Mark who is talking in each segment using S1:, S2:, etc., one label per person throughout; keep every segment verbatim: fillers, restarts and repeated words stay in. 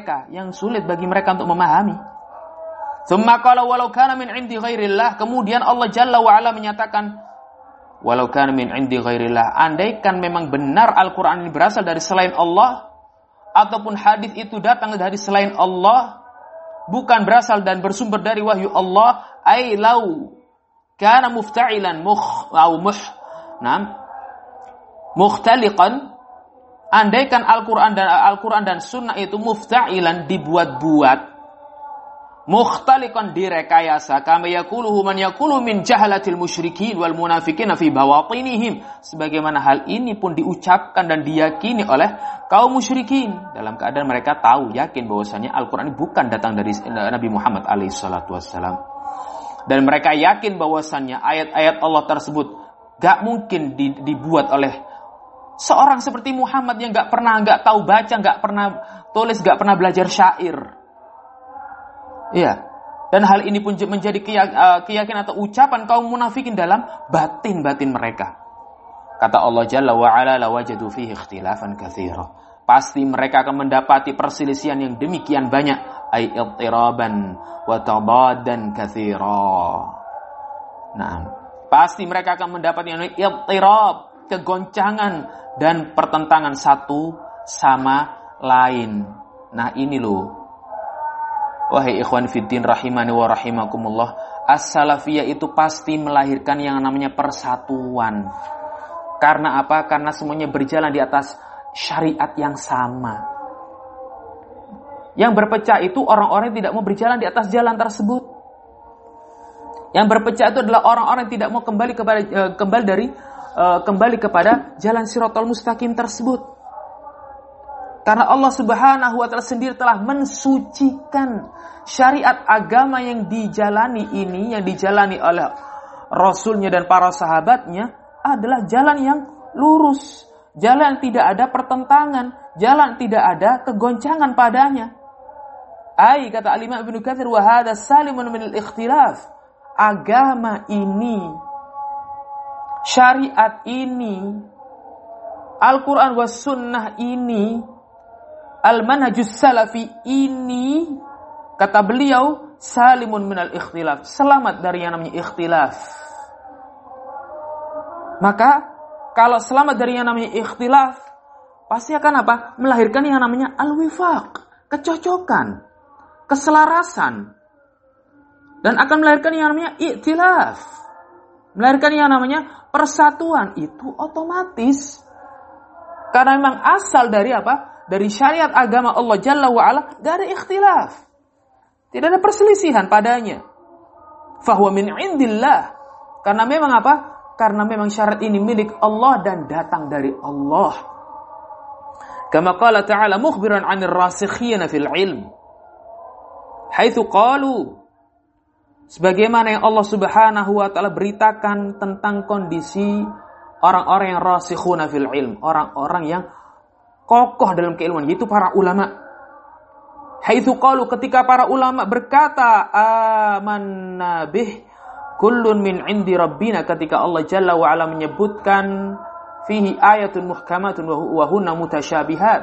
S1: mereka, yang sulit bagi mereka untuk memahami. Tsumma qala walau kana min 'indi ghairillah, kemudian Allah Jalla wa Ala menyatakan walau kana min 'indi ghairillah, andaikan memang benar Al-Qur'an ini berasal dari selain Allah ataupun hadis itu datang dari selain Allah, bukan berasal dan bersumber dari wahyu Allah, ai lau kana mufta'ilan mukh au muh nam mukhtaliqan, andaikan Al-Qur'an dan Al-Qur'an dan sunnah itu mufta'ilan, dibuat-buat, mukhtaliqan, direkayasa, kama yaquluhu man yaqulu min jahalatil musyrikin wal munafiqin fi bawatinihim, sebagaimana hal ini pun diucapkan dan diyakini oleh kaum musyrikin dalam keadaan mereka tahu yakin bahwasanya Al-Qur'an ini bukan datang dari Nabi Muhammad alaihi salatu wassalam. Dan mereka yakin bahwasannya ayat-ayat Allah tersebut gak mungkin dibuat oleh seorang seperti Muhammad yang gak pernah, gak tahu baca, gak pernah tulis, gak pernah belajar syair. Iya. Dan hal ini pun menjadi keyakinan atau ucapan kaum munafikin dalam batin-batin mereka. Kata Allah Jalla wa Ala, la wajadu fihi ikhtilafan katsira. Pasti mereka akan mendapati perselisihan yang demikian banyak. Ay ittiraban wa tabadan katsira. Nah, pasti mereka akan mendapat yang ittirab, kegoncangan dan pertentangan satu sama lain. Nah, ini loh. Wahai ikhwan fiddin rahimani wa rahimakumullah, as-salafiyah itu pasti melahirkan yang namanya persatuan. Karena apa? Karena semuanya berjalan di atas syariat yang sama. Yang berpecah itu orang-orang yang tidak mau berjalan di atas jalan tersebut. Yang berpecah itu adalah orang-orang yang tidak mau kembali kepada uh, kembali dari uh, kembali kepada jalan Shiratal Mustaqim tersebut. Karena Allah Subhanahu wa taala sendiri telah mensucikan syariat agama yang dijalani ini, yang dijalani oleh Rasulnya dan para sahabatnya adalah jalan yang lurus, jalan yang tidak ada pertentangan, jalan yang tidak ada kegoncangan padanya. Ai kata Al-Imam Ibnu Katsir, wa hadza salimun min al-ikhtilaf. Agama ini, syariat ini, Al-Qur'an was sunnah ini, al-manhajus salafi ini, kata beliau, salimun min al-ikhtilaf, selamat dari yang namanya ikhtilaf. Maka kalau selamat dari yang namanya ikhtilaf, pasti akan apa? Melahirkan yang namanya al-wifaq, kecocokan, keselarasan, dan akan melahirkan yang namanya iktilaf, melahirkan yang namanya persatuan. Itu otomatis karena memang asal dari apa? Dari syariat agama Allah Jalla wa Ala gak ada ikhtilaf, tidak ada perselisihan padanya. Fahuwa min indillah, karena memang apa? Karena memang syariat ini milik Allah dan datang dari Allah. Kama qala ta'ala mukhbiran 'anil rasikhina fil ilm, haitsu qalu, sebagaimana yang Allah Subhanahu wa taala beritakan tentang kondisi orang-orang yang rasikhuna fil ilm, orang-orang yang kokoh dalam keilmuan, yaitu para ulama. Haitsu qalu, ketika para ulama berkata amanna bih kullun min indi rabbina, ketika Allah Jalla wa Ala menyebutkan fihi ayatun muhkamatun wa hunna mutasyabihat.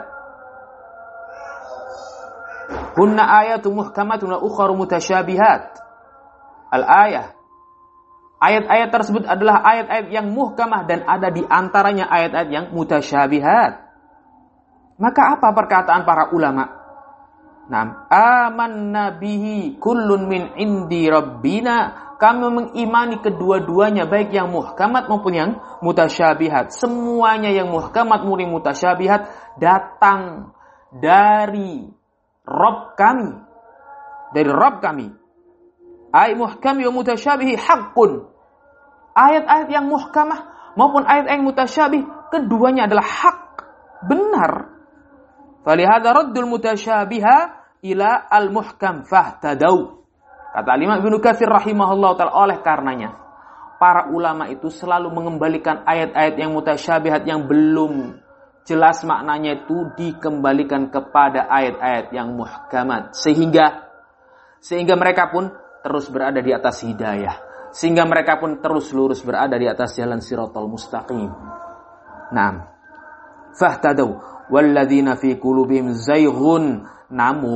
S1: Hunna ayatun muhkamatun wa ukharu mutasyabihat. Al-ayah. Ayat-ayat tersebut adalah ayat-ayat yang muhkamah dan ada di antaranya ayat-ayat yang mutasyabihat. Maka apa perkataan para ulama? Nam, amanna bihi kullun min indi rabbina. Kami mengimani kedua-duanya, baik yang muhkamat maupun yang mutasyabihat. Semuanya yang muhkamat maupun mutasyabihat datang dari Rabb kami. Dari Rabb kami. Ay muhkami wa mutasyabihi haqqun. Ayat-ayat yang muhkamah maupun ayat yang mutasyabih, keduanya adalah hak, benar. Falihadza raddul mutasyabiha ila al-muhkam fahtadau. Kata Imam Ibnu Katsir rahimahullah ta'ala, oleh karenanya para ulama itu selalu mengembalikan ayat-ayat yang mutasyabihat yang belum jelas maknanya itu dikembalikan kepada ayat-ayat yang muhkamat, sehingga sehingga mereka pun terus berada di atas hidayah, sehingga mereka pun terus lurus berada di atas jalan Shiratal Mustaqim. Naam. Fahtadau walladzina fi qulubihim zayghun, namun